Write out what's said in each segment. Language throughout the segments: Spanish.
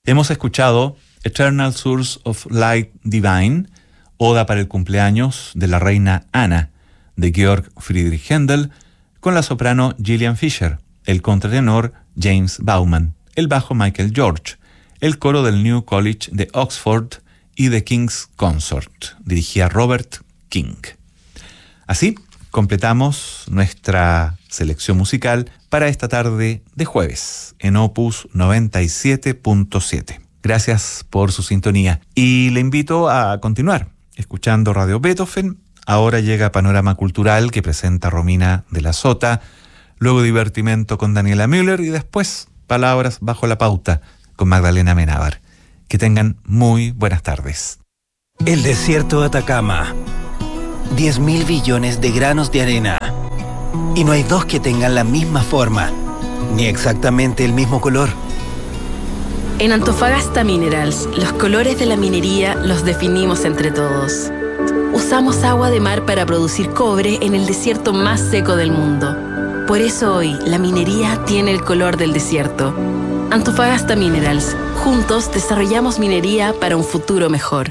Hemos escuchado Eternal Source of Light Divine, Oda para el cumpleaños de la reina Ana, de Georg Friedrich Händel, con la soprano Gillian Fischer, el contratenor James Bauman, el bajo Michael George, el coro del New College de Oxford y The King's Consort, dirigía Robert King. Así completamos nuestra selección musical para esta tarde de jueves en Opus 97.7. Gracias por su sintonía y le invito a continuar escuchando Radio Beethoven. Ahora llega Panorama Cultural que presenta Romina de la Sota, luego Divertimento con Daniela Müller y después Palabras bajo la pauta con Magdalena Amenábar. Que tengan muy buenas tardes. El desierto de Atacama. 10.000 billones de granos de arena. Y no hay dos que tengan la misma forma, ni exactamente el mismo color. En Antofagasta Minerals, los colores de la minería los definimos entre todos. Usamos agua de mar para producir cobre en el desierto más seco del mundo. Por eso hoy, la minería tiene el color del desierto. Antofagasta Minerals. Juntos desarrollamos minería para un futuro mejor.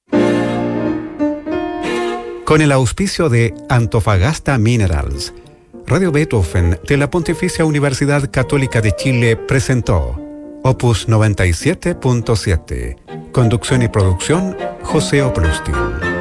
Con el auspicio de Antofagasta Minerals, Radio Beethoven de la Pontificia Universidad Católica de Chile presentó Opus 97.7. Conducción y producción, José Oprustin.